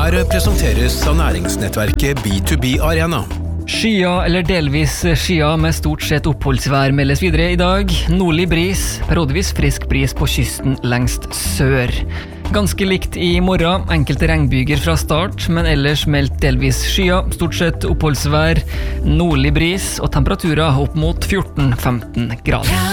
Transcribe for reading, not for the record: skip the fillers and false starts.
Her presenteres av næringsnettverket B2B Arena. Skyer eller delvis skyer med stort sett oppholdsvær meldes videre i dag. Nordlig bris, periodevis frisk bris på kysten lengst sør. Ganske likt i morgen, enkelte regnbyger fra start, men ellers meldt delvis skyer, stort sett oppholdsvær, nordlig bris og temperaturer opp mot 14-15 grader.